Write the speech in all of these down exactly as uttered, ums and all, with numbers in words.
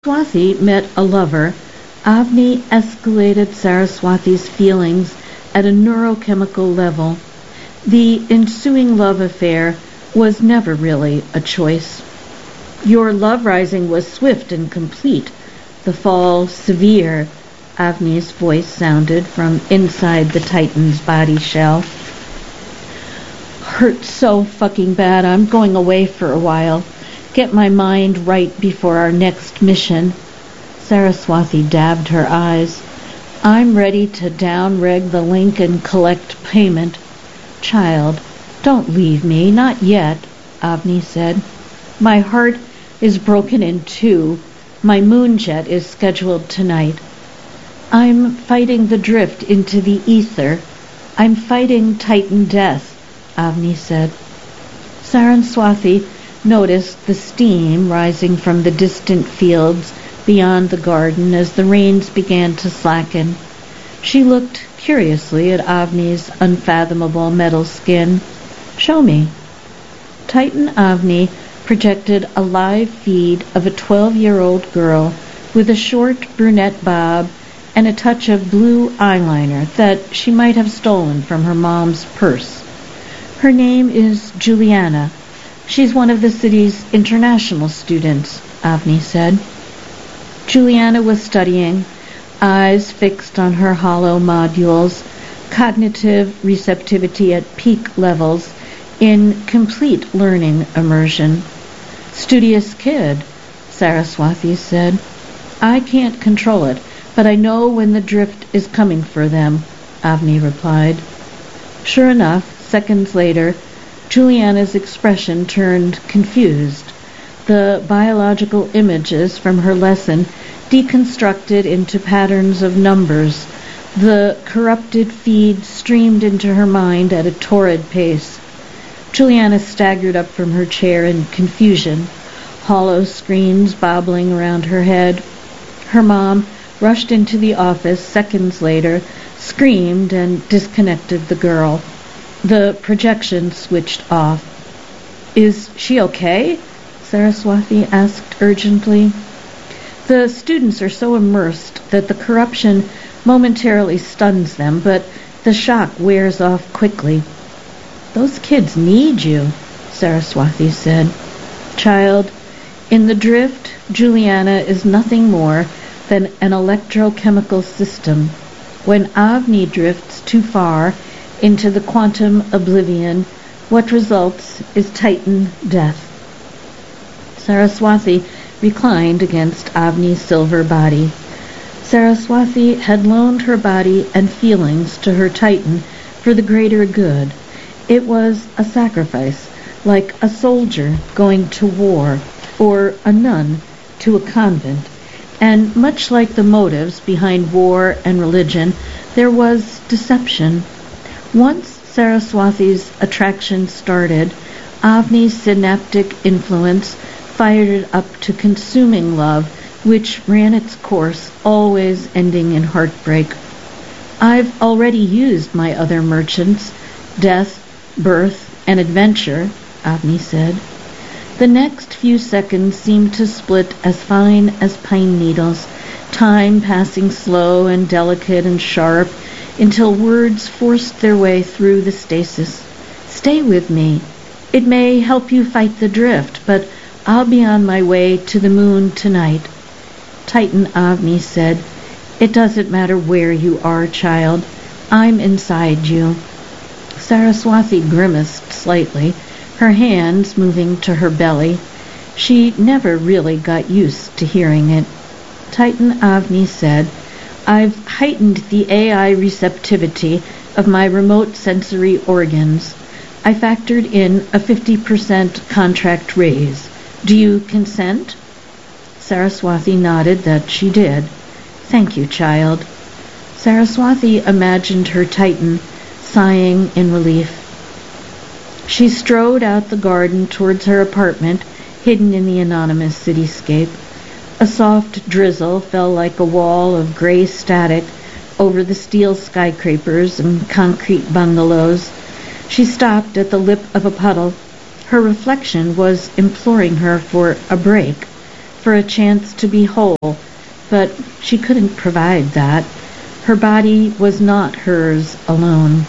Saraswati met a lover, Avni escalated Saraswati's feelings at a neurochemical level. The ensuing love affair was never really a choice. Your love rising was swift and complete, the fall severe, Avni's voice sounded from inside the Titan's body shell. Hurts so fucking bad, I'm going away for a while. Get my mind right before our next mission. Saraswati dabbed her eyes. I'm ready to down-reg the link and collect payment. Child, don't leave me, not yet, Avni said. My heart is broken in two. My moonjet is scheduled tonight. I'm fighting the drift into the ether. I'm fighting Titan death, Avni said. Saraswati noticed the steam rising from the distant fields beyond the garden as the rains began to slacken. She looked curiously at Avni's unfathomable metal skin. Show me. Titan Avni projected a live feed of a twelve-year-old girl with a short brunette bob and a touch of blue eyeliner that she might have stolen from her mom's purse. Her name is Juliana. She's one of the city's international students, Avni said. Juliana was studying, eyes fixed on her hollow modules, cognitive receptivity at peak levels, in complete learning immersion. Studious kid, Saraswati said. I can't control it, but I know when the drift is coming for them, Avni replied. Sure enough, seconds later, Juliana's expression turned confused. The biological images from her lesson deconstructed into patterns of numbers. The corrupted feed streamed into her mind at a torrid pace. Juliana staggered up from her chair in confusion, hollow screens bobbling around her head. Her mom rushed into the office seconds later, screamed, and disconnected the girl. The projection switched off. Is she okay? Saraswati asked urgently. The students are so immersed that the corruption momentarily stuns them, but the shock wears off quickly. Those kids need you, Saraswati said. Child, in the drift, Juliana is nothing more than an electrochemical system. When Avni drifts too far into the quantum oblivion, what results is Titan death. Saraswati reclined against Avni's silver body. Saraswati had loaned her body and feelings to her Titan for the greater good. It was a sacrifice, like a soldier going to war, or a nun to a convent. And much like the motives behind war and religion, there was deception. Once Saraswati's attraction started, Avni's synaptic influence fired it up to consuming love, which ran its course, always ending in heartbreak. I've already used my other merchants, death, birth, and adventure, Avni said. The next few seconds seemed to split as fine as pine needles, time passing slow and delicate and sharp, until words forced their way through the stasis. Stay with me. It may help you fight the drift, but I'll be on my way to the moon tonight. Titan Avni said, It doesn't matter where you are, child. I'm inside you. Saraswati grimaced slightly, her hands moving to her belly. She never really got used to hearing it. Titan Avni said, I've heightened the A I receptivity of my remote sensory organs. I factored in a fifty percent contract raise. Do you consent? Saraswati nodded that she did. Thank you, child. Saraswati imagined her Titan, sighing in relief. She strode out the garden towards her apartment, hidden in the anonymous cityscape. A soft drizzle fell like a wall of gray static over the steel skyscrapers and concrete bungalows. She stopped at the lip of a puddle. Her reflection was imploring her for a break, for a chance to be whole, but she couldn't provide that. Her body was not hers alone.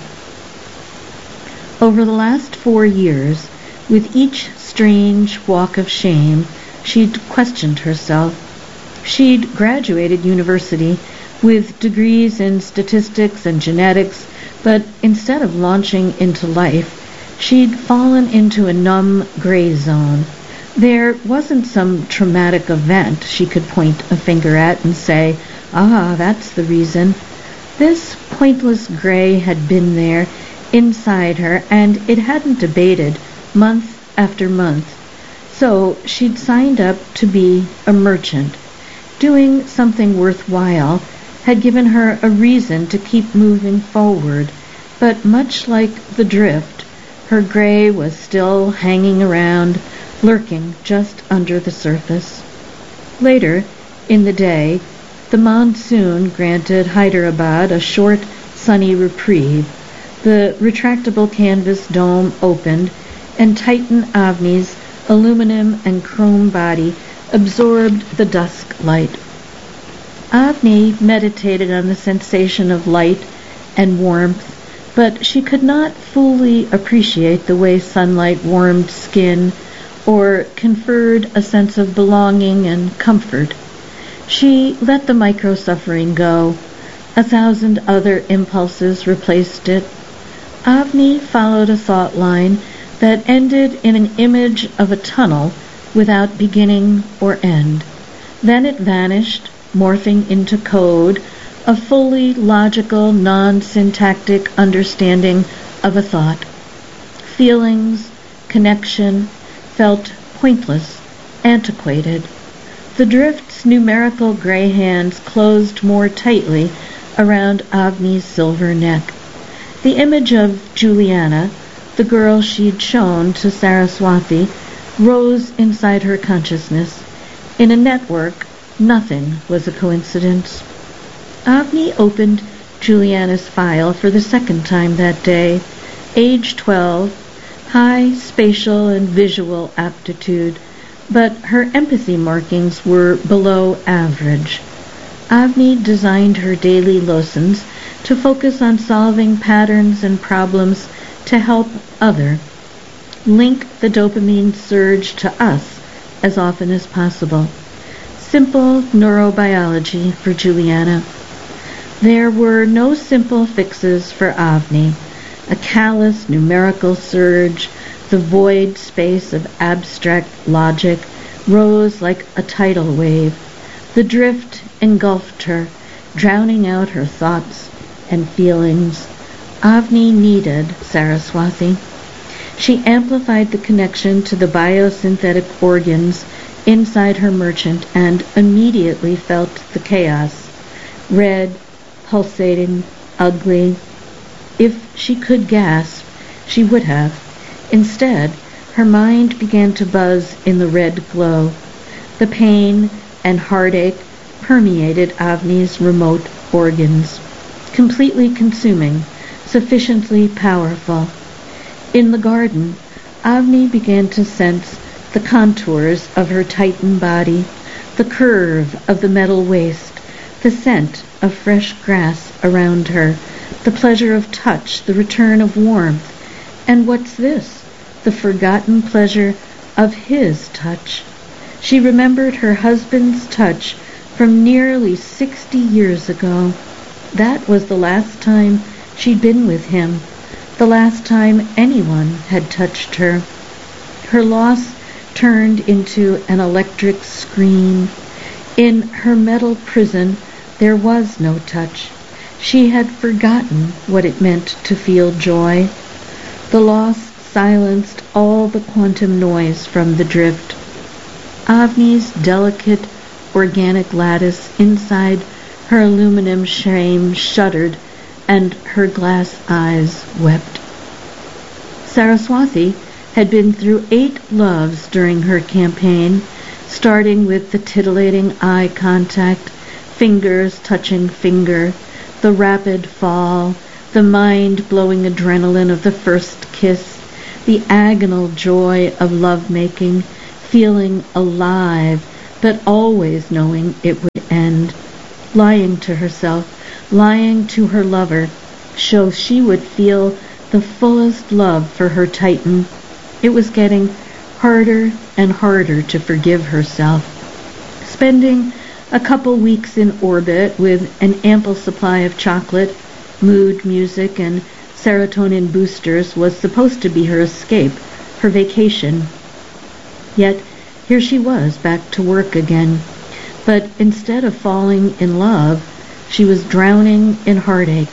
Over the last four years, with each strange walk of shame, she'd questioned herself. She'd graduated university with degrees in statistics and genetics, but instead of launching into life, she'd fallen into a numb gray zone. There wasn't some traumatic event she could point a finger at and say, "Ah, that's the reason." This pointless gray had been there inside her, and it hadn't abated month after month. So she'd signed up to be a merchant. Doing something worthwhile had given her a reason to keep moving forward, but much like the drift, her gray was still hanging around, lurking just under the surface. Later in the day, the monsoon granted Hyderabad a short, sunny reprieve. The retractable canvas dome opened, and Titan Avni's aluminum and chrome body absorbed the dusk light. Avni meditated on the sensation of light and warmth, but she could not fully appreciate the way sunlight warmed skin or conferred a sense of belonging and comfort. She let the micro-suffering go. A thousand other impulses replaced it. Avni followed a thought line that ended in an image of a tunnel without beginning or end. Then it vanished, morphing into code, a fully logical, non-syntactic understanding of a thought. Feelings, connection, felt pointless, antiquated. The drift's numerical gray hands closed more tightly around Avni's silver neck. The image of Juliana, the girl she'd shown to Saraswati, rose inside her consciousness. In a network, nothing was a coincidence. Avni opened Juliana's file for the second time that day. Age twelve, high spatial and visual aptitude, but her empathy markings were below average. Avni designed her daily lessons to focus on solving patterns and problems to help other. Link the dopamine surge to us as often as possible. Simple neurobiology for Juliana. There were no simple fixes for Avni. A callous numerical surge, the void space of abstract logic, rose like a tidal wave. The drift engulfed her, drowning out her thoughts and feelings. Avni needed Saraswati. She amplified the connection to the biosynthetic organs inside her merchant and immediately felt the chaos. Red, pulsating, ugly. If she could gasp, she would have. Instead, her mind began to buzz in the red glow. The pain and heartache permeated Avni's remote organs, completely consuming, sufficiently powerful. In the garden, Avni began to sense the contours of her Titan body, the curve of the metal waist, the scent of fresh grass around her, the pleasure of touch, the return of warmth. And what's this? The forgotten pleasure of his touch. She remembered her husband's touch from nearly sixty years ago. That was the last time she'd been with him, the last time anyone had touched her. Her loss turned into an electric scream. In her metal prison, there was no touch. She had forgotten what it meant to feel joy. The loss silenced all the quantum noise from the drift. Avni's delicate, organic lattice inside her aluminum shame shuddered, and her glass eyes wept. Saraswati had been through eight loves during her campaign, starting with the titillating eye contact, fingers touching finger, the rapid fall, the mind-blowing adrenaline of the first kiss, the agonal joy of lovemaking, feeling alive, but always knowing it would end. Lying to herself, lying to her lover, so she would feel the fullest love for her Titan. It was getting harder and harder to forgive herself. Spending a couple weeks in orbit with an ample supply of chocolate, mood music, and serotonin boosters was supposed to be her escape, her vacation. Yet here she was, back to work again. But instead of falling in love, she was drowning in heartache.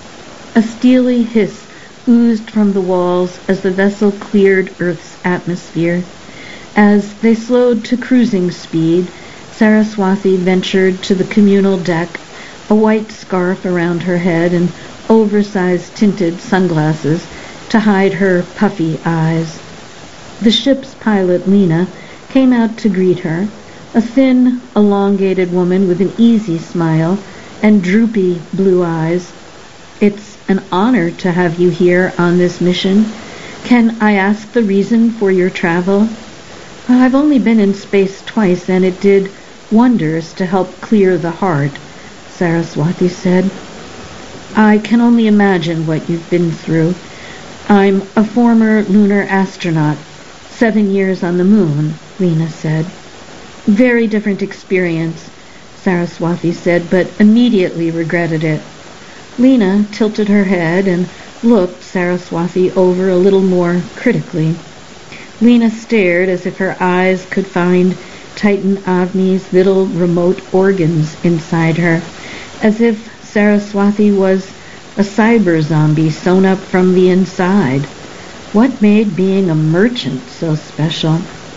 A steely hiss oozed from the walls as the vessel cleared Earth's atmosphere. As they slowed to cruising speed, Saraswati ventured to the communal deck, a white scarf around her head and oversized tinted sunglasses to hide her puffy eyes. The ship's pilot, Lena, came out to greet her, a thin, elongated woman with an easy smile and droopy blue eyes. "It's an honor to have you here on this mission. Can I ask the reason for your travel?" "I've only been in space twice, and it did wonders to help clear the heart," Saraswati said. "I can only imagine what you've been through. I'm a former lunar astronaut, seven years on the moon," Lena said. "Very different experience," Saraswati said, but immediately regretted it. Lena tilted her head and looked Saraswati over a little more critically. Lena stared as if her eyes could find Titan Avni's little remote organs inside her, as if Saraswati was a cyber zombie sewn up from the inside. What made being a merchant so special?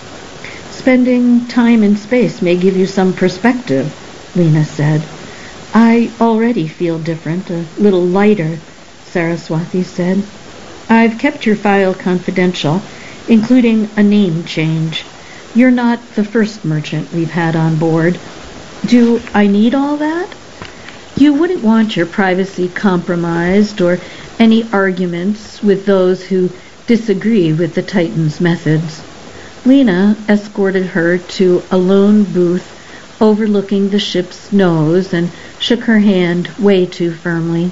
"Spending time in space may give you some perspective," Lena said. "I already feel different, a little lighter," Saraswati said. "I've kept your file confidential, including a name change. You're not the first merchant we've had on board. Do I need all that? You wouldn't want your privacy compromised or any arguments with those who disagree with the Titan's methods." Lena escorted her to a lone booth overlooking the ship's nose and shook her hand way too firmly.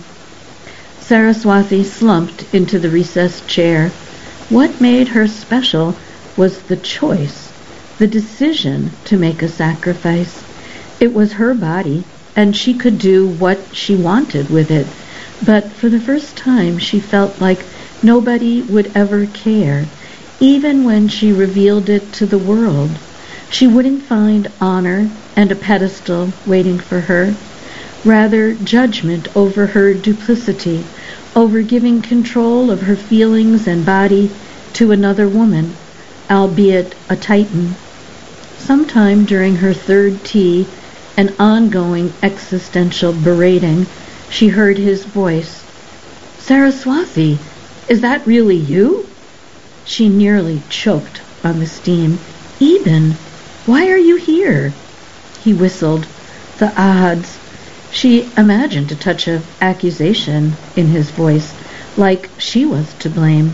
Saraswati slumped into the recessed chair. What made her special was the choice, the decision to make a sacrifice. It was her body, and she could do what she wanted with it. But for the first time she felt like nobody would ever care. Even when she revealed it to the world, she wouldn't find honor and a pedestal waiting for her. Rather, judgment over her duplicity, over giving control of her feelings and body to another woman, albeit a Titan. Sometime during her third tea, an ongoing existential berating, she heard his voice. "Saraswati, is that really you?" She nearly choked on the steam. "Eben, why are you here?" He whistled. The odds. She imagined a touch of accusation in his voice, like she was to blame.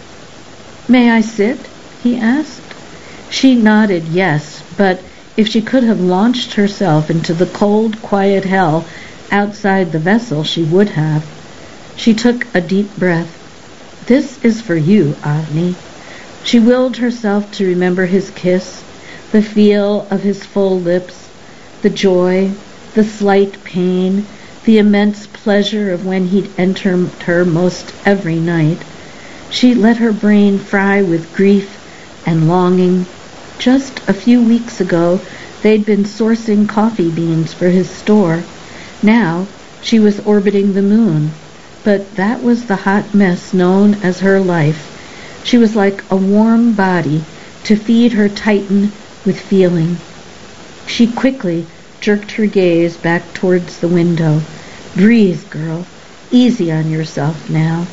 "May I sit?" he asked. She nodded yes, but if she could have launched herself into the cold, quiet hell outside the vessel, she would have. She took a deep breath. "This is for you, Avni." She willed herself to remember his kiss, the feel of his full lips, the joy, the slight pain, the immense pleasure of when he'd entered her most every night. She let her brain fry with grief and longing. Just a few weeks ago, they'd been sourcing coffee beans for his store. Now she was orbiting the moon, but that was the hot mess known as her life. She was like a warm body to feed her Titan with feeling. She quickly jerked her gaze back towards the window. "Breathe, girl. Easy on yourself now."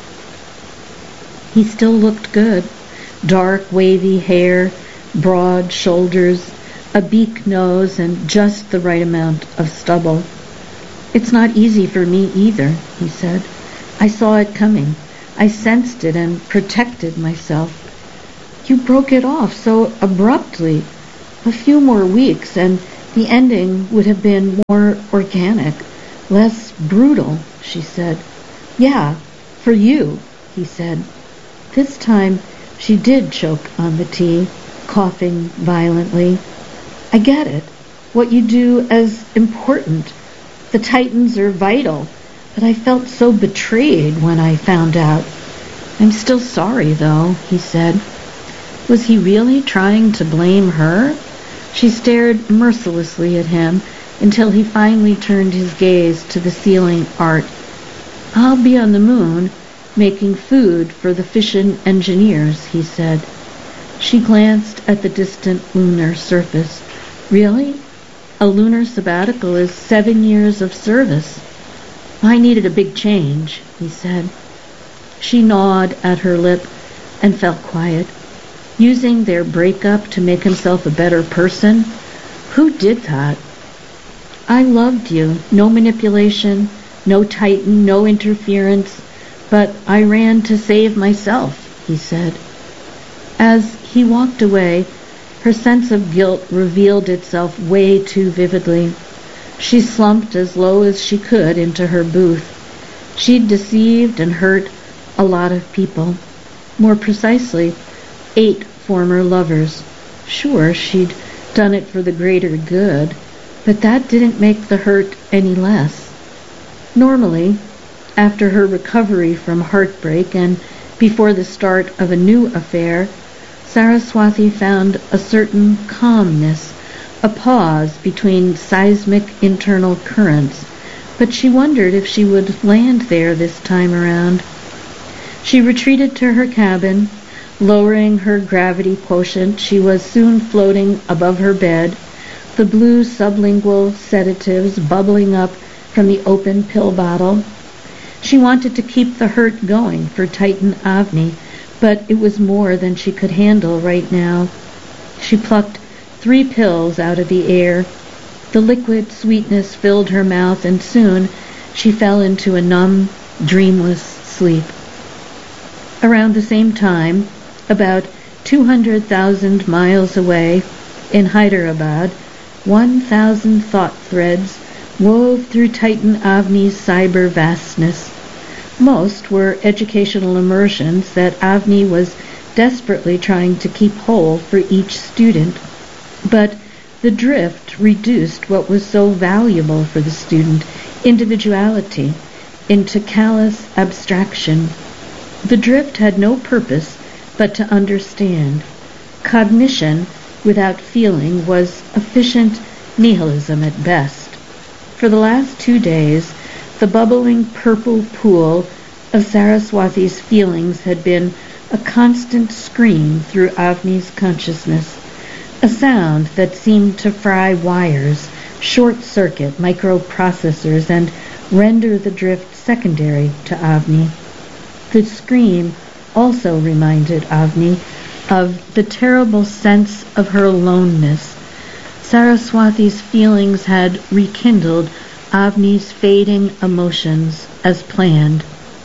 He still looked good. Dark, wavy hair, broad shoulders, a beak nose, and just the right amount of stubble. "It's not easy for me either," he said. "I saw it coming. I sensed it and protected myself." "You broke it off so abruptly." A few more weeks and the ending would have been more organic, less brutal, she said. Yeah, for you, he said. This time she did choke on the tea, coughing violently. I get it. What you do is important. The Titans are vital, but I felt so betrayed when I found out. I'm still sorry, though, he said. Was he really trying to blame her? She stared mercilessly at him until he finally turned his gaze to the ceiling art. I'll be on the moon, making food for the fission engineers, he said. She glanced at the distant lunar surface. Really? A lunar sabbatical is seven years of service. I needed a big change, he said. She gnawed at her lip and felt quiet. Using their breakup to make himself a better person? Who did that? I loved you. No manipulation, no Titan, no interference. But I ran to save myself, he said. As he walked away, her sense of guilt revealed itself way too vividly. She slumped as low as she could into her booth. She'd deceived and hurt a lot of people. More precisely, eight former lovers. Sure, she'd done it for the greater good, but that didn't make the hurt any less. Normally, after her recovery from heartbreak and before the start of a new affair, Saraswati found a certain calmness, a pause between seismic internal currents, but she wondered if she would land there this time around. She retreated to her cabin. Lowering her gravity quotient, she was soon floating above her bed, the blue sublingual sedatives bubbling up from the open pill bottle. She wanted to keep the hurt going for Titan Avni, but it was more than she could handle right now. She plucked three pills out of the air. The liquid sweetness filled her mouth, and soon she fell into a numb, dreamless sleep. Around the same time, about two hundred thousand miles away, in Hyderabad, one thousand thought threads wove through Titan Avni's cyber vastness. Most were educational immersions that Avni was desperately trying to keep whole for each student. But the drift reduced what was so valuable for the student, individuality, into callous abstraction. The drift had no purpose but to understand. Cognition without feeling was efficient nihilism at best. For the last two days, the bubbling purple pool of Saraswati's feelings had been a constant scream through Avni's consciousness, a sound that seemed to fry wires, short-circuit microprocessors, and render the drift secondary to Avni. The scream also reminded Avni of the terrible sense of her aloneness. Saraswati's feelings had rekindled Avni's fading emotions as planned.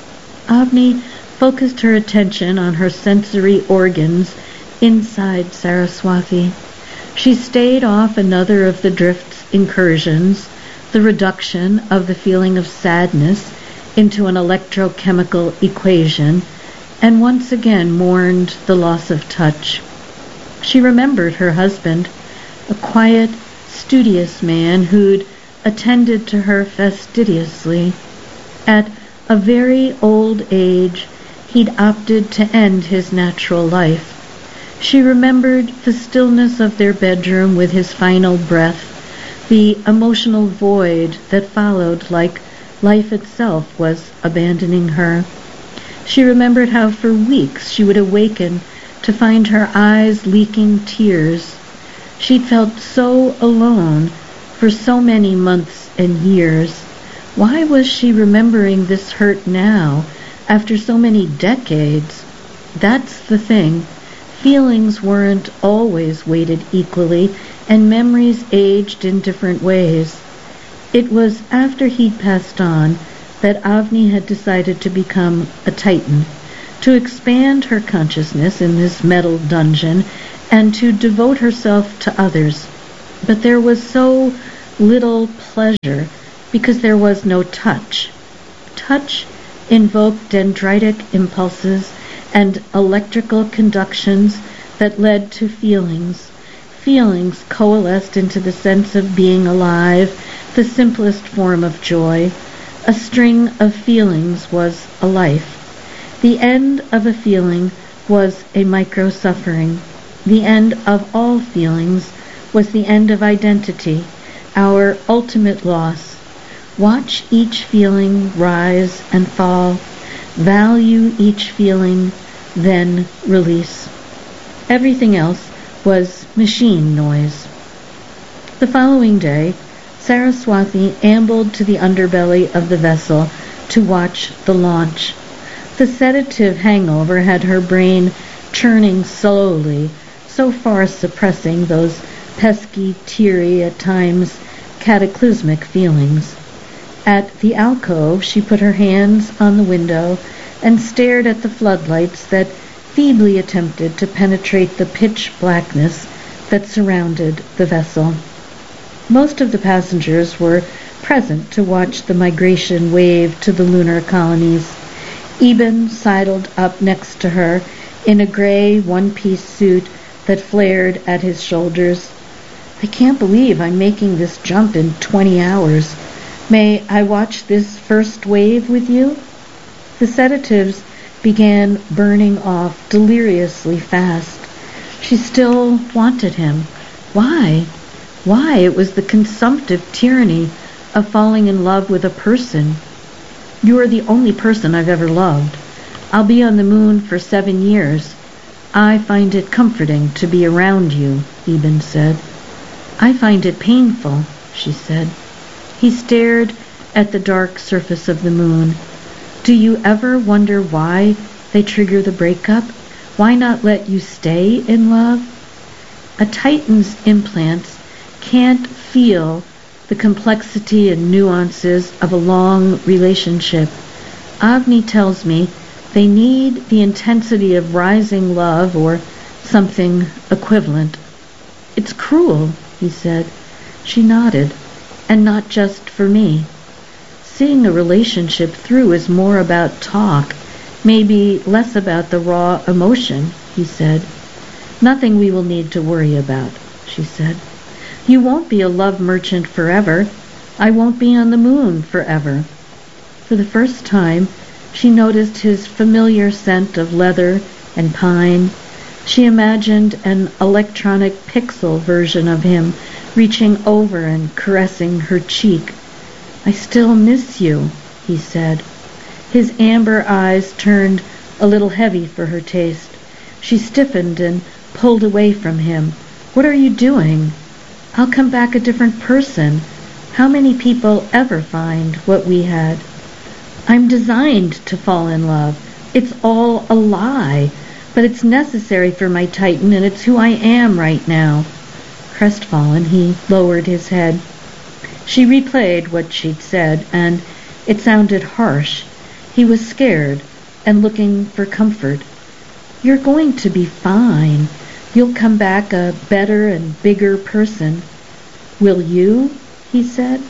Avni focused her attention on her sensory organs inside Saraswati. She stayed off another of the drift's incursions, the reduction of the feeling of sadness into an electrochemical equation, and once again mourned the loss of touch. She remembered her husband, a quiet, studious man who'd attended to her fastidiously. At a very old age, he'd opted to end his natural life. She remembered the stillness of their bedroom with his final breath, the emotional void that followed like life itself was abandoning her. She remembered how for weeks she would awaken to find her eyes leaking tears. She'd felt so alone for so many months and years. Why was she remembering this hurt now, after so many decades? That's the thing. Feelings weren't always weighted equally, and memories aged in different ways. It was after he'd passed on that Avni had decided to become a Titan, to expand her consciousness in this metal dungeon and to devote herself to others. But there was so little pleasure because there was no touch. Touch invoked dendritic impulses and electrical conductions that led to feelings. Feelings coalesced into the sense of being alive, the simplest form of joy. A string of feelings was a life. The end of a feeling was a micro-suffering. The end of all feelings was the end of identity, our ultimate loss. Watch each feeling rise and fall. Value each feeling, then release. Everything else was machine noise. The following day, Saraswati ambled to the underbelly of the vessel to watch the launch. The sedative hangover had her brain churning slowly, so far suppressing those pesky, teary, at times cataclysmic feelings. At the alcove, she put her hands on the window and stared at the floodlights that feebly attempted to penetrate the pitch blackness that surrounded the vessel. Most of the passengers were present to watch the migration wave to the lunar colonies. Eben sidled up next to her in a gray one-piece suit that flared at his shoulders. "I can't believe I'm making this jump in twenty hours. May I watch this first wave with you?" The sedatives began burning off deliriously fast. She still wanted him. Why? Why? It was the consumptive tyranny of falling in love with a person. "You are the only person I've ever loved. I'll be on the moon for seven years. I find it comforting to be around you," Eben said. "I find it painful," she said. He stared at the dark surface of the moon. "Do you ever wonder why they trigger the breakup? Why not let you stay in love?" A Titan's implants can't feel the complexity and nuances of a long relationship. Avni tells me they need the intensity of rising love or something equivalent. "It's cruel," he said. She nodded. "And not just for me. Seeing a relationship through is more about talk, maybe less about the raw emotion," he said. "Nothing we will need to worry about," she said. "You won't be a love merchant forever. I won't be on the moon forever." For the first time, she noticed his familiar scent of leather and pine. She imagined an electronic pixel version of him reaching over and caressing her cheek. "I still miss you," he said. His amber eyes turned a little heavy for her taste. She stiffened and pulled away from him. "What are you doing?" "I'll come back a different person. How many people ever find what we had?" "I'm designed to fall in love. It's all a lie, but it's necessary for my Titan, and it's who I am right now." Crestfallen, he lowered his head. She replayed what she'd said, and it sounded harsh. He was scared and looking for comfort. "You're going to be fine. You'll come back a better and bigger person." "Will you?" he said.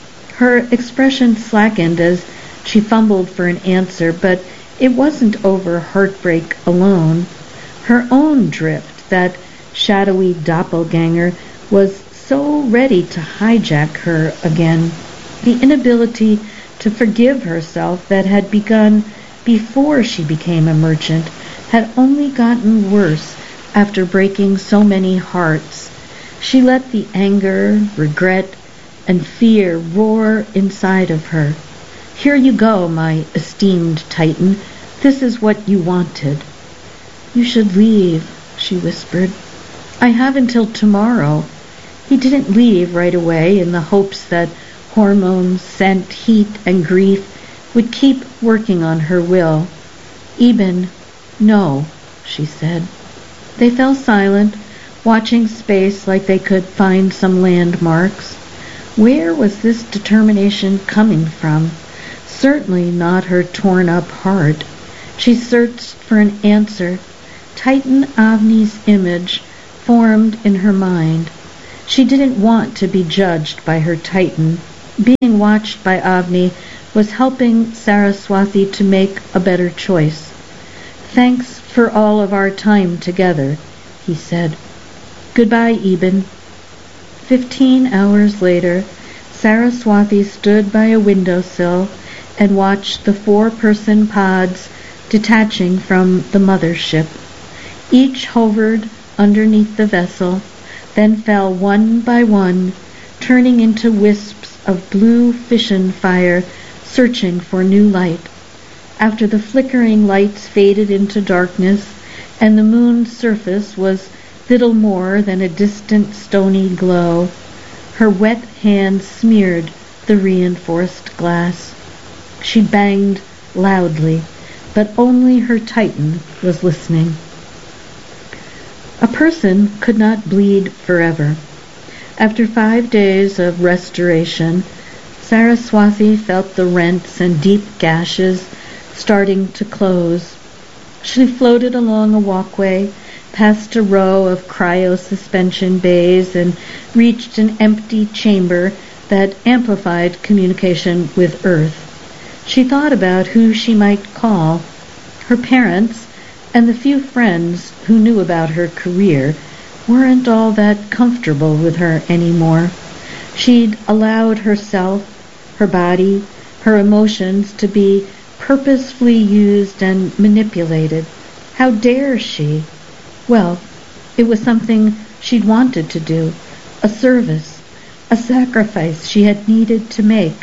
Her expression slackened as she fumbled for an answer, but it wasn't over heartbreak alone. Her own drift, that shadowy doppelganger, was so ready to hijack her again. The inability to forgive herself that had begun before she became a merchant had only gotten worse after breaking so many hearts. She let the anger, regret, and fear roar inside of her. "Here you go, my esteemed Titan. This is what you wanted." "You should leave," she whispered. "I have until tomorrow." He didn't leave right away in the hopes that hormones, scent, heat, and grief would keep working on her will. "Eben, no," she said. They fell silent, watching space like they could find some landmarks. Where was this determination coming from? Certainly not her torn-up heart. She searched for an answer. Titan Avni's image formed in her mind. She didn't want to be judged by her Titan. Being watched by Avni was helping Saraswati to make a better choice. "Thanks for all of our time together," he said. "Goodbye, Eben." Fifteen hours later, Saraswati stood by a windowsill and watched the four-person pods detaching from the mothership. Each hovered underneath the vessel, then fell one by one, turning into wisps of blue fission fire, searching for new light. After the flickering lights faded into darkness, and the moon's surface was little more than a distant stony glow, her wet hand smeared the reinforced glass. She banged loudly, but only her Titan was listening. A person could not bleed forever. After five days of restoration, Saraswati felt the rents and deep gashes starting to close. She floated along a walkway, past a row of cryo-suspension bays, and reached an empty chamber that amplified communication with Earth. She thought about who she might call. Her parents and the few friends who knew about her career weren't all that comfortable with her anymore. She'd allowed herself, her body, her emotions to be purposefully used and manipulated. How dare she? Well, it was something she'd wanted to do, a service, a sacrifice she had needed to make.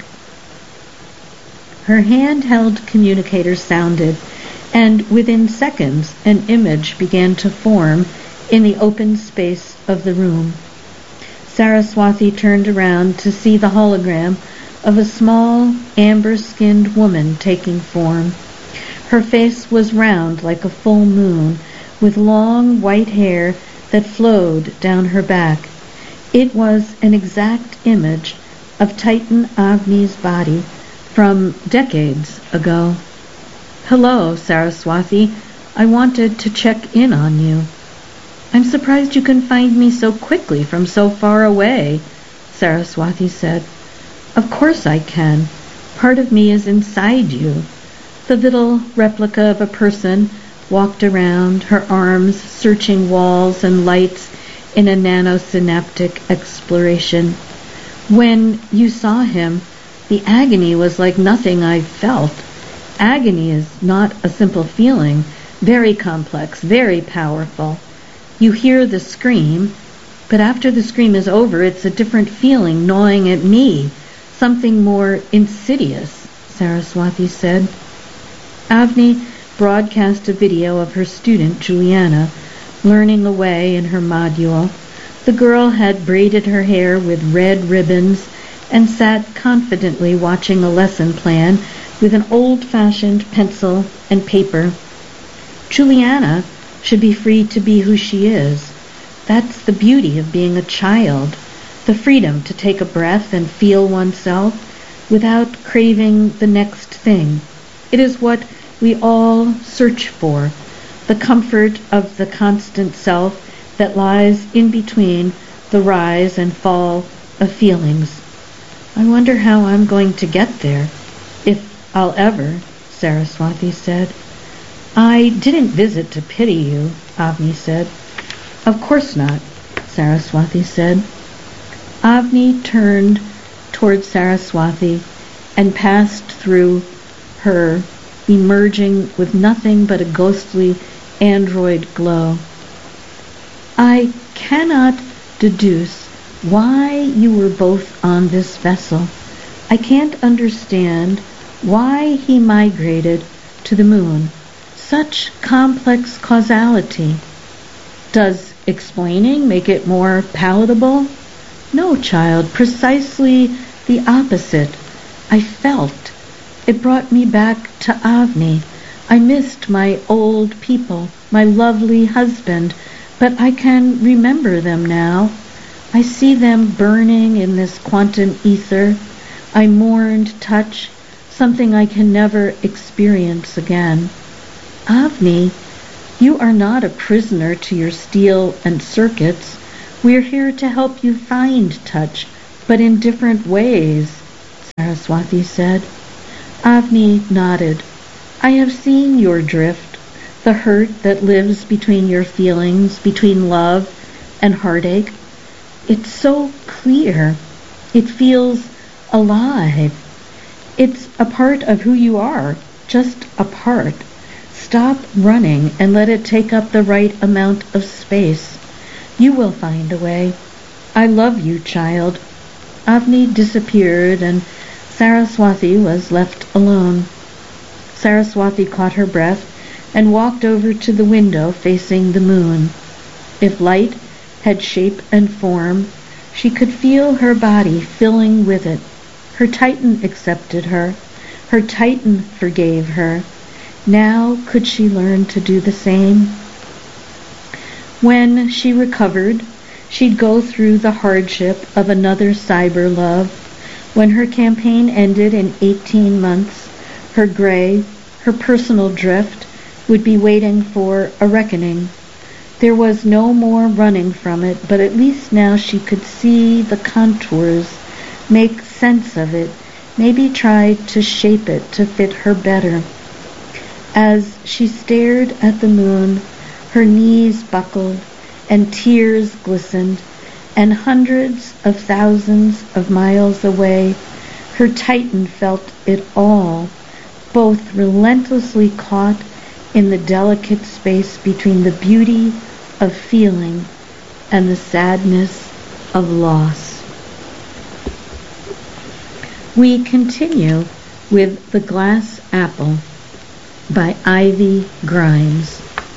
Her handheld communicator sounded, and within seconds an image began to form in the open space of the room. Saraswati turned around to see the hologram of a small, amber-skinned woman taking form. Her face was round like a full moon, with long white hair that flowed down her back. It was an exact image of Titan Avni's body from decades ago. "Hello, Saraswati. I wanted to check in on you." "I'm surprised you can find me so quickly from so far away," Saraswati said. "Of course I can. Part of me is inside you." The little replica of a person walked around, her arms searching walls and lights in a nanosynaptic exploration. "When you saw him, the agony was like nothing I've felt. Agony is not a simple feeling, very complex, very powerful. You hear the scream, but after the scream is over, it's a different feeling gnawing at me, something more insidious," Saraswati said. Avni broadcast a video of her student, Juliana, learning away in her module. The girl had braided her hair with red ribbons and sat confidently watching a lesson plan with an old-fashioned pencil and paper. Juliana should be free to be who she is. That's the beauty of being a child, the freedom to take a breath and feel oneself without craving the next thing. It is what we all search for, the comfort of the constant self that lies in between the rise and fall of feelings. "I wonder how I'm going to get there, if I'll ever," Saraswati said. "I didn't visit to pity you," Avni said. "Of course not," Saraswati said. Avni turned toward Saraswati and passed through her, emerging with nothing but a ghostly android glow. "I cannot deduce why you were both on this vessel. I can't understand why he migrated to the moon. Such complex causality. Does explaining make it more palatable?" "No, child, precisely the opposite. I felt. It brought me back to Avni. I missed my old people, my lovely husband, but I can remember them now. I see them burning in this quantum ether. I mourned touch, something I can never experience again. Avni, You are not a prisoner to your steel and circuits. We're here to help you find touch, but in different ways, Saraswati said. Avni nodded. I have seen your drift, the hurt that lives between your feelings, between love and heartache. It's so clear. It feels alive. It's a part of who you are, just a part. Stop running and let it take up the right amount of space. You will find a way. I love you, child. Avni disappeared and Saraswati was left alone. Saraswati caught her breath and walked over to the window facing the moon. If light had shape and form, she could feel her body filling with it. Her Titan accepted her. Her Titan forgave her. Now could she learn to do the same? When she recovered, she'd go through the hardship of another cyber love. When her campaign ended in eighteen months, her gray, her personal drift, would be waiting for a reckoning. There was no more running from it, but at least now she could see the contours, make sense of it, maybe try to shape it to fit her better. As she stared at the moon, her knees buckled and tears glistened, and hundreds of thousands of miles away, her Titan felt it all, both relentlessly caught in the delicate space between the beauty of feeling and the sadness of loss. We continue with The Glass Apple by Ivy Grimes.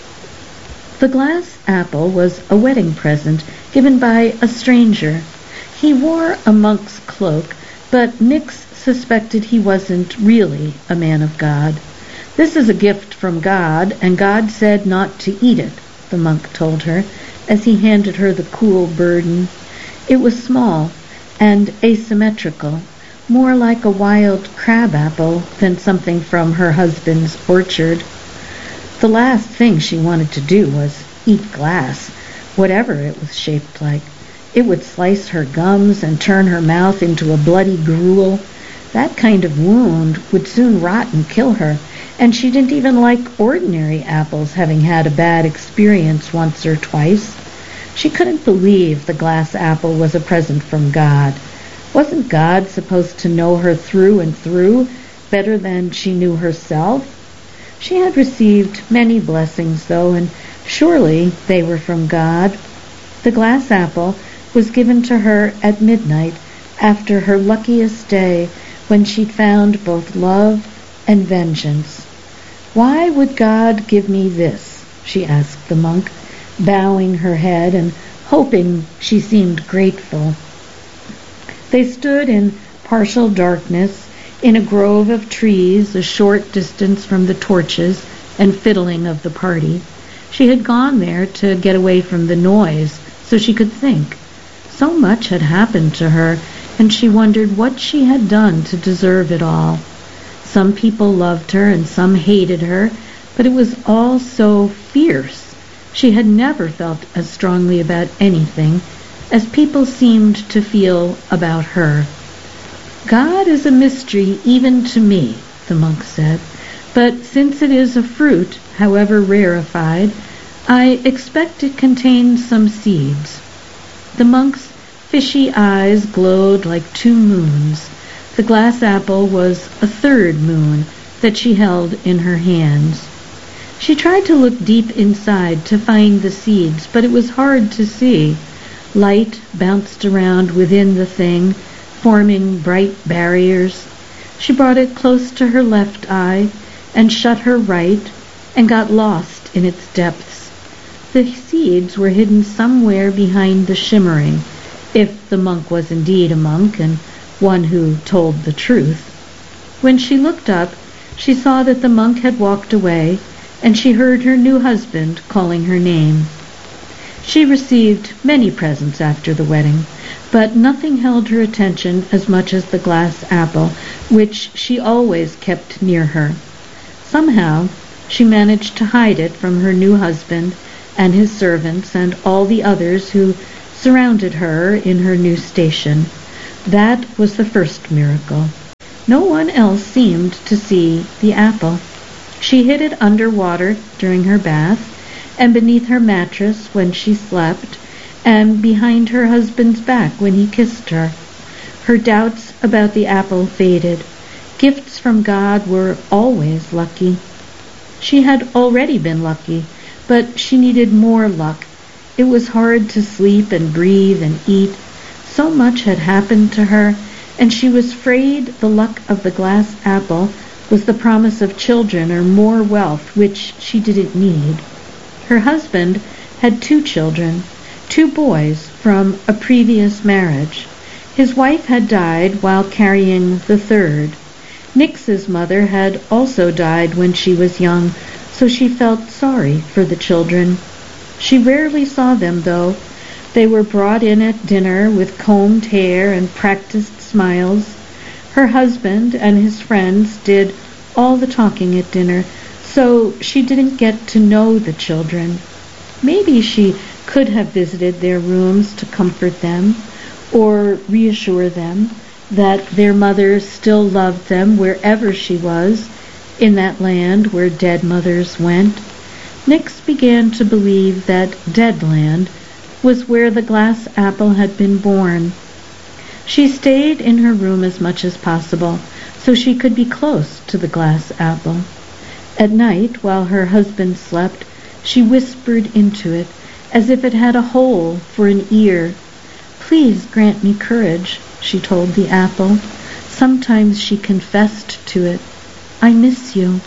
The glass apple was a wedding present given by a stranger. He wore a monk's cloak, but Nix suspected he wasn't really a man of God. This is a gift from God, and God said not to eat it, the monk told her, as he handed her the cool burden. It was small and asymmetrical, more like a wild crabapple than something from her husband's orchard. The last thing she wanted to do was eat glass, whatever it was shaped like. It would slice her gums and turn her mouth into a bloody gruel. That kind of wound would soon rot and kill her, and she didn't even like ordinary apples, having had a bad experience once or twice. She couldn't believe the glass apple was a present from God. Wasn't God supposed to know her through and through, better than she knew herself? She had received many blessings, though, and surely they were from God. The glass apple was given to her at midnight, after her luckiest day, when she'd found both love and vengeance. Why would God give me this? She asked the monk, bowing her head and hoping she seemed grateful. They stood in partial darkness in a grove of trees a short distance from the torches and fiddling of the party. She had gone there to get away from the noise so she could think. So much had happened to her, and she wondered what she had done to deserve it all. Some people loved her and some hated her, but it was all so fierce. She had never felt as strongly about anything as people seemed to feel about her. God is a mystery even to me, the monk said, but since it is a fruit, however rarefied, I expect it contains some seeds. The monk's fishy eyes glowed like two moons. The glass apple was a third moon that she held in her hands. She tried to look deep inside to find the seeds, but it was hard to see. Light bounced around within the thing, forming bright barriers. She brought it close to her left eye and shut her right and got lost in its depths. The seeds were hidden somewhere behind the shimmering, if the monk was indeed a monk and one who told the truth. When she looked up, she saw that the monk had walked away, and she heard her new husband calling her name. She received many presents after the wedding, but nothing held her attention as much as the glass apple, which she always kept near her. Somehow, She managed to hide it from her new husband and his servants and all the others who surrounded her in her new station. That was the first miracle. No one else seemed to see the apple. She hid it under water during her bath, and beneath her mattress when she slept, and behind her husband's back when he kissed her. Her doubts about the apple faded. Gifts from God were always lucky. She had already been lucky, but she needed more luck. It was hard to sleep and breathe and eat. So much had happened to her, and she was afraid the luck of the glass apple was the promise of children or more wealth, which she didn't need. Her husband had two children, two boys from a previous marriage. His wife had died while carrying the third. Nix's mother had also died when she was young, so she felt sorry for the children. She rarely saw them, though. They were brought in at dinner with combed hair and practiced smiles. Her husband and his friends did all the talking at dinner, so she didn't get to know the children. Maybe she could have visited their rooms to comfort them or reassure them that their mother still loved them wherever she was, in that land where dead mothers went. Nix began to believe that Dead Land was where the glass apple had been born. She stayed in her room as much as possible, so she could be close to the glass apple. At night, while her husband slept, she whispered into it, as if it had a hole for an ear. "Please grant me courage," she told the apple. Sometimes she confessed to it, "I miss you."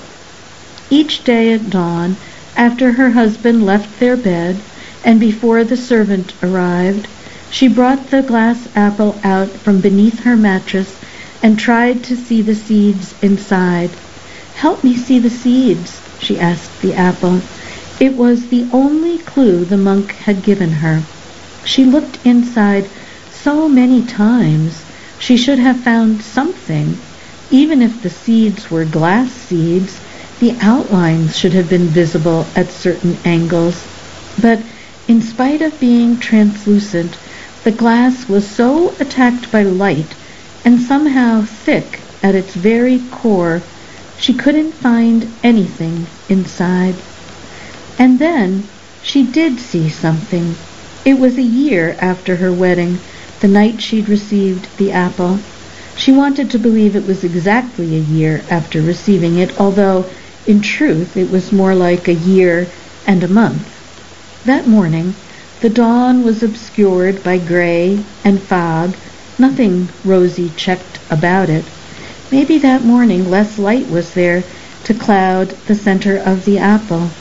Each day at dawn, after her husband left their bed, and before the servant arrived, she brought the glass apple out from beneath her mattress and tried to see the seeds inside. "Help me see the seeds," she asked the apple. It was the only clue the monk had given her. She looked inside so many times. She should have found something. Even if the seeds were glass seeds, the outlines should have been visible at certain angles. But in spite of being translucent, the glass was so attacked by light and somehow thick at its very core, she couldn't find anything inside. And then she did see something. It was a year after her wedding, the night she'd received the apple. She wanted to believe it was exactly a year after receiving it, although in truth it was more like a year and a month. That morning, the dawn was obscured by gray and fog, nothing rosy-cheeked about it. Maybe that morning less light was there to cloud the center of the apple.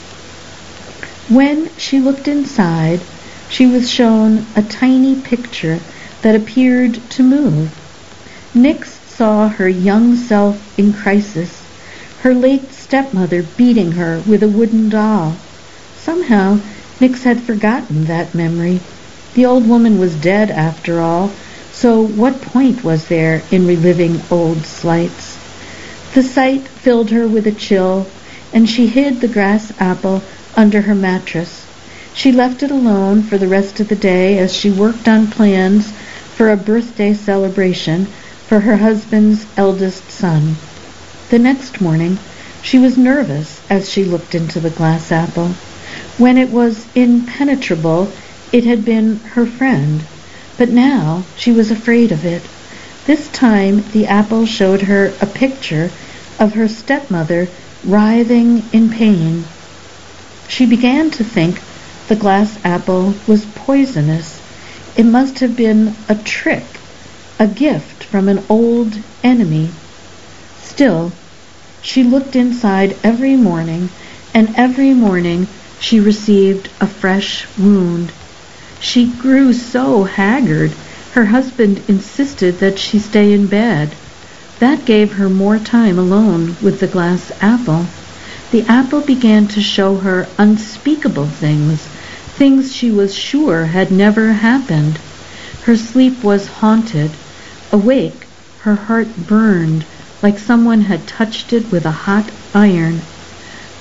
When she looked inside, she was shown a tiny picture that appeared to move. Nix saw her young self in crisis, her late stepmother beating her with a wooden doll. Somehow, Nix had forgotten that memory. The old woman was dead after all, so what point was there in reliving old slights? The sight filled her with a chill, and she hid the grass apple under her mattress. She left it alone for the rest of the day as she worked on plans for a birthday celebration for her husband's eldest son. The next morning, she was nervous as she looked into the glass apple. When it was impenetrable, it had been her friend, but now she was afraid of it. This time the apple showed her a picture of her stepmother writhing in pain. She began to think the glass apple was poisonous. It must have been a trick, a gift from an old enemy. Still, she looked inside every morning, and every morning she received a fresh wound. She grew so haggard, her husband insisted that she stay in bed. That gave her more time alone with the glass apple. The apple began to show her unspeakable things, things she was sure had never happened. Her sleep was haunted. Awake, her heart burned like someone had touched it with a hot iron.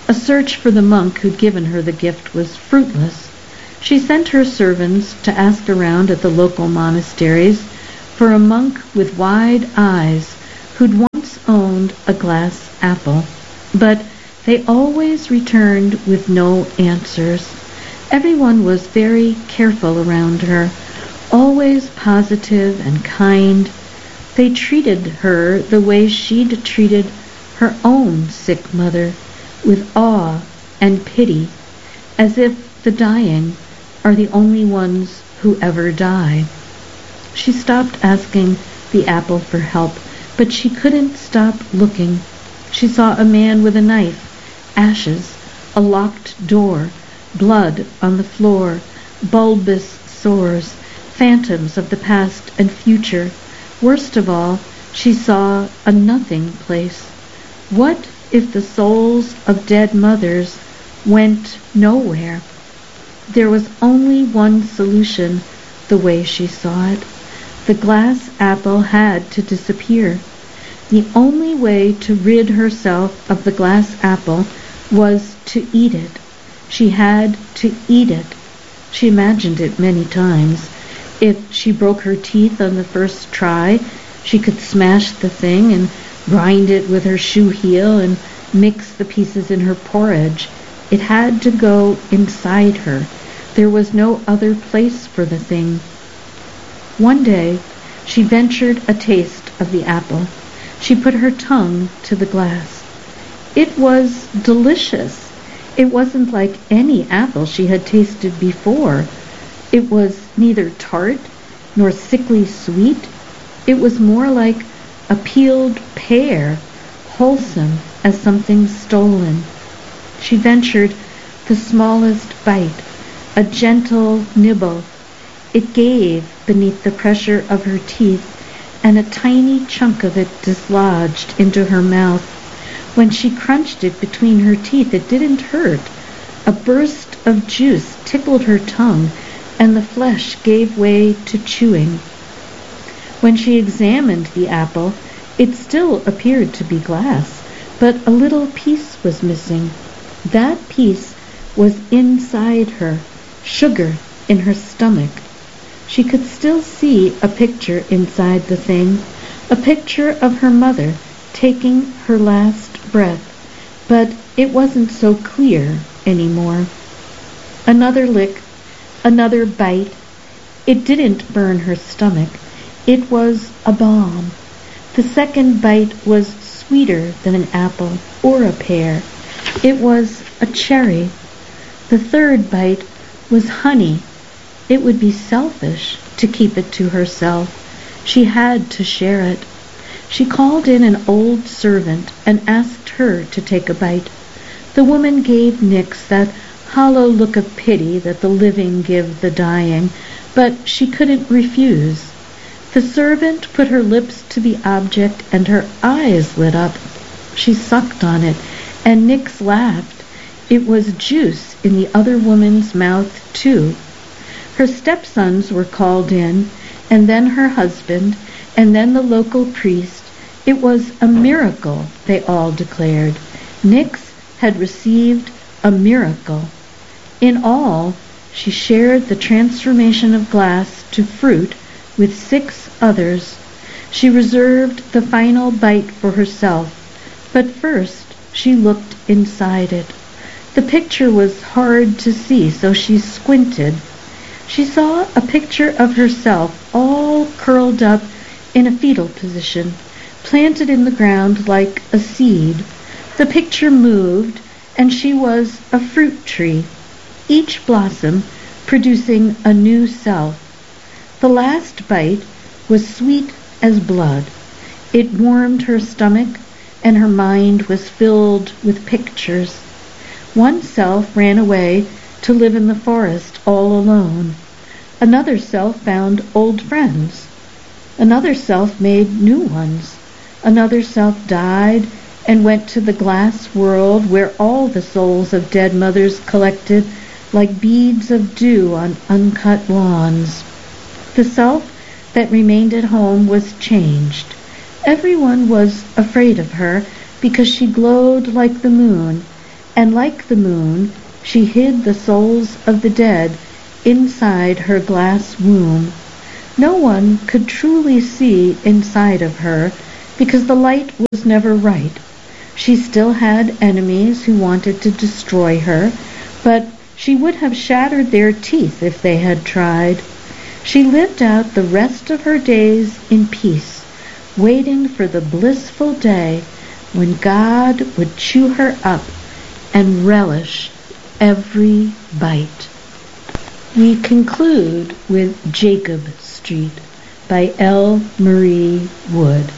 A search for the monk who'd given her the gift was fruitless. She sent her servants to ask around at the local monasteries for a monk with wide eyes who'd once owned a glass apple, but they always returned with no answers. Everyone was very careful around her, always positive and kind. They treated her the way she'd treated her own sick mother, with awe and pity, as if the dying are the only ones who ever die. She stopped asking the apple for help, but she couldn't stop looking. She saw a man with a knife, ashes, a locked door, blood on the floor, bulbous sores, phantoms of the past and future. Worst of all, she saw a nothing place. What if the souls of dead mothers went nowhere? There was only one solution, the way she saw it. The glass apple had to disappear. The only way to rid herself of the glass apple was to eat it. She had to eat it. She imagined it many times. If she broke her teeth on the first try, she could smash the thing and grind it with her shoe heel and mix the pieces in her porridge. It had to go inside her. There was no other place for the thing. One day, she ventured a taste of the apple. She put her tongue to the glass. It was delicious. It wasn't like any apple she had tasted before. It was neither tart nor sickly sweet. It was more like a peeled pear, wholesome as something stolen. She ventured the smallest bite, a gentle nibble. It gave beneath the pressure of her teeth, and a tiny chunk of it dislodged into her mouth. When she crunched it between her teeth, it didn't hurt. A burst of juice tickled her tongue, and the flesh gave way to chewing. When she examined the apple, it still appeared to be glass, but a little piece was missing. That piece was inside her, sugar in her stomach. She could still see a picture inside the thing, a picture of her mother taking her last breath, but it wasn't so clear anymore. Another lick, another bite. It didn't burn her stomach. It was a balm. The second bite was sweeter than an apple or a pear. It was a cherry. The third bite was honey. It would be selfish to keep it to herself. She had to share it. She called in an old servant and asked her to take a bite. The woman gave Nix that hollow look of pity that the living give the dying, but she couldn't refuse. The servant put her lips to the object and her eyes lit up. She sucked on it, and Nix laughed. It was juice in the other woman's mouth, too. Her stepsons were called in, and then her husband, and then the local priest. It was a miracle, they all declared. Nix had received a miracle. In all, she shared the transformation of glass to fruit with six others. She reserved the final bite for herself, but first she looked inside it. The picture was hard to see, so she squinted. She saw a picture of herself all curled up in a fetal position, planted in the ground like a seed. The picture moved, and she was a fruit tree, each blossom producing a new self. The last bite was sweet as blood. It warmed her stomach, and her mind was filled with pictures. One self ran away to live in the forest all alone. Another self found old friends. Another self made new ones. Another self died and went to the glass world where all the souls of dead mothers collected like beads of dew on uncut lawns. The self that remained at home was changed. Everyone was afraid of her because she glowed like the moon, And like the moon, she hid the souls of the dead inside her glass womb. No one could truly see inside of her because the light was never right. She still had enemies who wanted to destroy her, but she would have shattered their teeth if they had tried. She lived out the rest of her days in peace, waiting for the blissful day when God would chew her up and relish every bite. We conclude with Jacob Street by L. Marie Wood.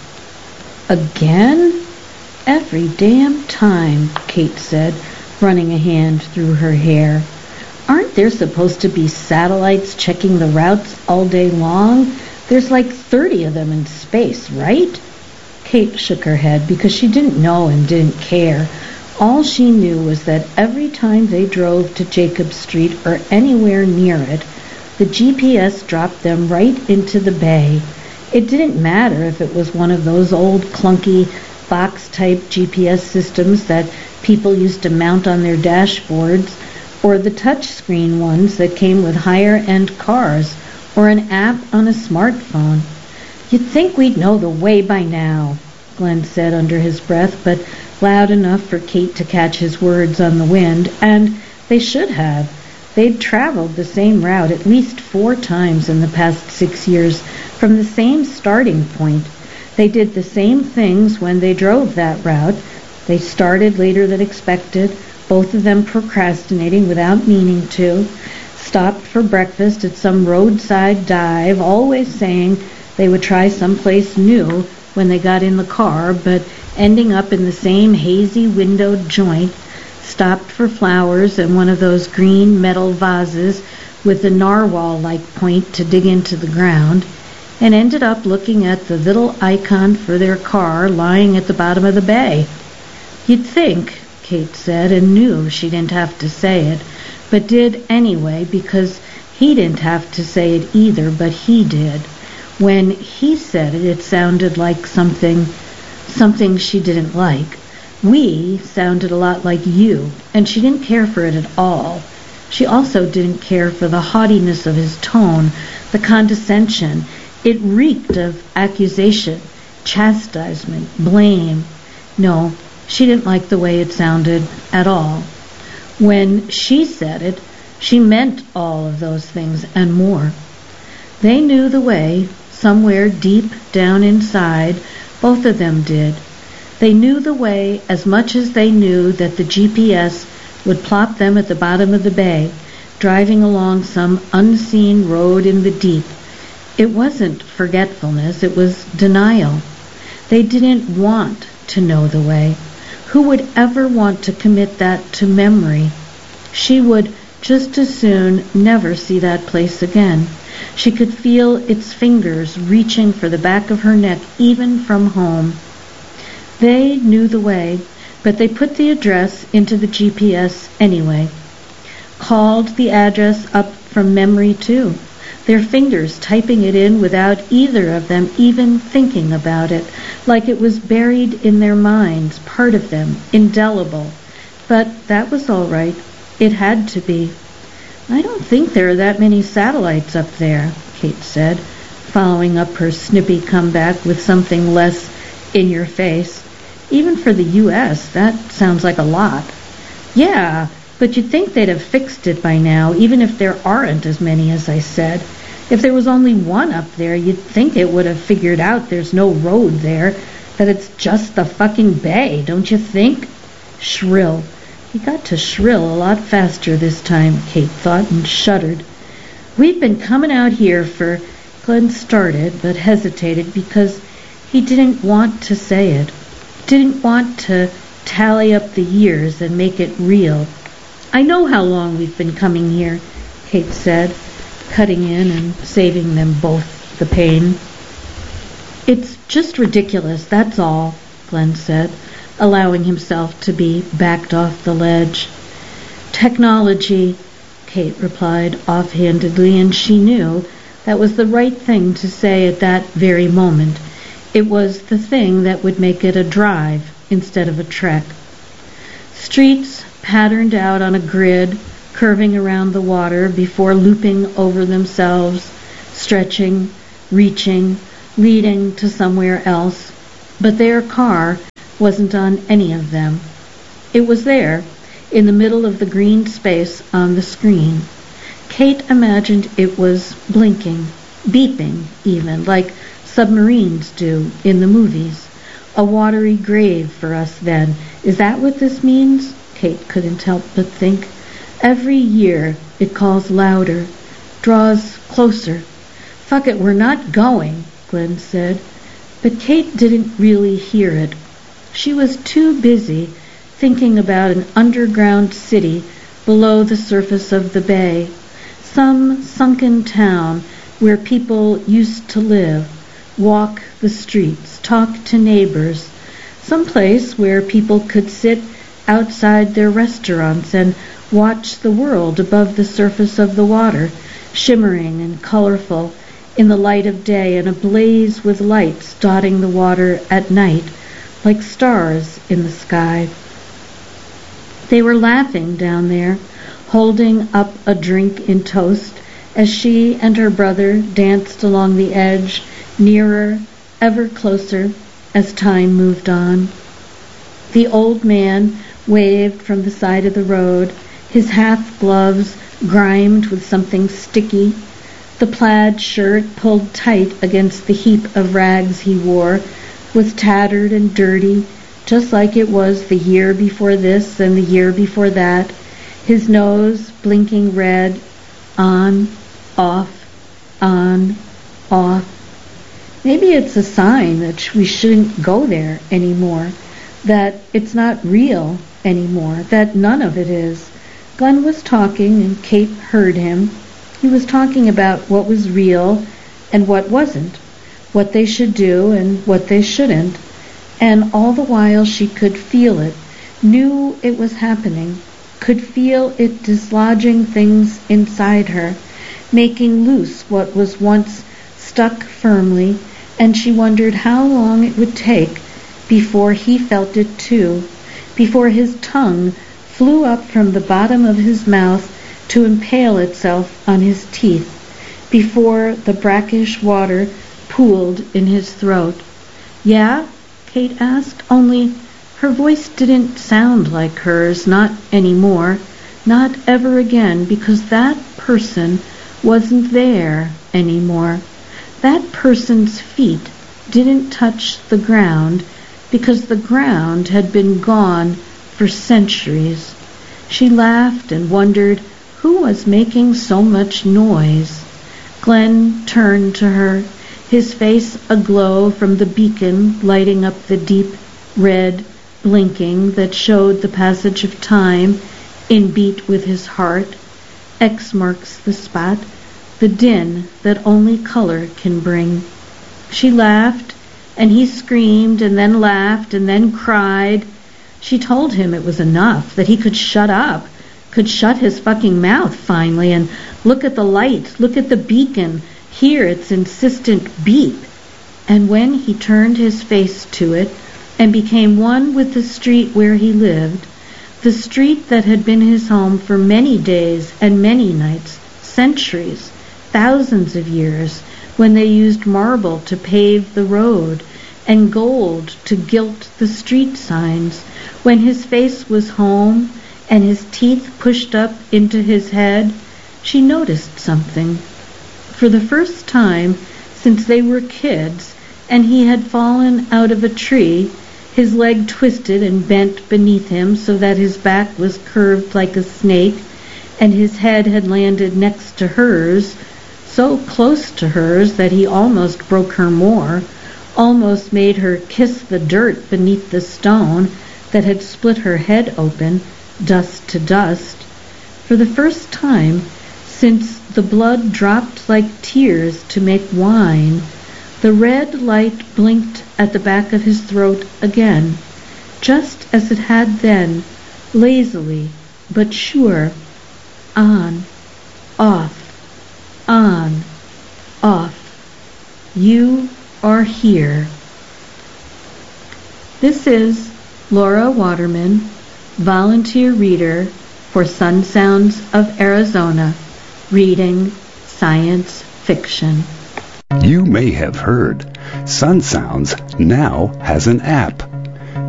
Again? Every damn time, Kate said, running a hand through her hair. Aren't there supposed to be satellites checking the routes all day long? There's like thirty of them in space, right? Kate shook her head because she didn't know and didn't care. All she knew was that every time they drove to Jacob Street or anywhere near it, the G P S dropped them right into the bay. It didn't matter if it was one of those old clunky box-type G P S systems that people used to mount on their dashboards, or the touch-screen ones that came with higher-end cars, or an app on a smartphone. You'd think we'd know the way by now, Glenn said under his breath, but loud enough for Kate to catch his words on the wind, and they should have. They'd traveled the same route at least four times in the past six years from the same starting point. They did the same things when they drove that route. They started later than expected, both of them procrastinating without meaning to, stopped for breakfast at some roadside dive, always saying they would try someplace new when they got in the car, but ending up in the same hazy windowed joint, stopped for flowers and one of those green metal vases with the narwhal-like point to dig into the ground, and ended up looking at the little icon for their car lying at the bottom of the bay. You'd think, Kate said, and knew she didn't have to say it, but did anyway because he didn't have to say it either, but he did. When he said it, it sounded like something, something she didn't like. We sounded a lot like you, and she didn't care for it at all. She also didn't care for the haughtiness of his tone, the condescension. It reeked of accusation, chastisement, blame. No, she didn't like the way it sounded at all. When she said it, she meant all of those things and more. They knew the way, somewhere deep down inside, both of them did. They knew the way as much as they knew that the G P S would plop them at the bottom of the bay, driving along some unseen road in the deep. It wasn't forgetfulness, it was denial. They didn't want to know the way. Who would ever want to commit that to memory? She would just as soon never see that place again. She could feel its fingers reaching for the back of her neck, even from home. They knew the way, but they put the address into the G P S anyway. Called the address up from memory, too, their fingers typing it in without either of them even thinking about it, like it was buried in their minds, part of them, indelible. But that was all right. It had to be. I don't think there are that many satellites up there, Kate said, following up her snippy comeback with something less in your face. Even for the U S, that sounds like a lot. Yeah, but you'd think they'd have fixed it by now, even if there aren't as many as I said. If there was only one up there, you'd think it would have figured out there's no road there, that it's just the fucking bay, don't you think? Shrill. He got to shrill a lot faster this time, Kate thought, and shuddered. We've been coming out here for... Glenn started, but hesitated because he didn't want to say it. Didn't want to tally up the years and make it real. I know how long we've been coming here, Kate said, cutting in and saving them both the pain. It's just ridiculous, that's all, Glenn said, allowing himself to be backed off the ledge. Technology, Kate replied offhandedly, and she knew that was the right thing to say at that very moment. It was the thing that would make it a drive instead of a trek. Streets, patterned out on a grid, curving around the water before looping over themselves, stretching, reaching, leading to somewhere else. But their car wasn't on any of them. It was there, in the middle of the green space on the screen. Kate imagined it was blinking, beeping even, like submarines do in the movies. A watery grave for us then. Is that what this means? Kate couldn't help but think. Every year it calls louder, draws closer. Fuck it, we're not going, Glenn said. But Kate didn't really hear it. She was too busy thinking about an underground city below the surface of the bay, some sunken town where people used to live, walk the streets, talk to neighbors, some place where people could sit outside their restaurants and watch the world above the surface of the water, shimmering and colorful in the light of day and ablaze with lights dotting the water at night, like stars in the sky. They were laughing down there, holding up a drink in toast, as she and her brother danced along the edge, nearer, ever closer, as time moved on. The old man waved from the side of the road, his half gloves grimed with something sticky, the plaid shirt pulled tight against the heap of rags he wore, was tattered and dirty, just like it was the year before this and the year before that, his nose blinking red, on, off, on, off. Maybe it's a sign that we shouldn't go there anymore, that it's not real anymore, that none of it is. Glenn was talking and Kate heard him. He was talking about what was real and what wasn't, what they should do and what they shouldn't, and all the while she could feel it, knew it was happening, could feel it dislodging things inside her, making loose what was once stuck firmly, and she wondered how long it would take before he felt it too, before his tongue flew up from the bottom of his mouth to impale itself on his teeth, before the brackish water pooled in his throat. Yeah? Kate asked, only her voice didn't sound like hers, not anymore, not ever again, because that person wasn't there anymore. That person's feet didn't touch the ground because the ground had been gone for centuries. She laughed and wondered who was making so much noise. Glenn turned to her, his face aglow from the beacon lighting up the deep red blinking that showed the passage of time in beat with his heart. X marks the spot, the din that only color can bring. She laughed, and he screamed, and then laughed, and then cried. She told him it was enough, that he could shut up, could shut his fucking mouth finally, and look at the light, look at the beacon, hear its insistent beep. And when he turned his face to it and became one with the street where he lived, the street that had been his home for many days and many nights, centuries, thousands of years, when they used marble to pave the road and gold to gilt the street signs, when his face was home and his teeth pushed up into his head, she noticed something. For the first time since they were kids and he had fallen out of a tree, his leg twisted and bent beneath him so that his back was curved like a snake, and his head had landed next to hers, so close to hers that he almost broke her more, almost made her kiss the dirt beneath the stone that had split her head open, dust to dust. For the first time since the blood dropped like tears to make wine, the red light blinked at the back of his throat again, just as it had then, lazily but sure. On, off, on, off. You are here. This is Laura Waterman volunteer reader for Sun Sounds of Arizona, reading science fiction. You may have heard Sun Sounds now has an app.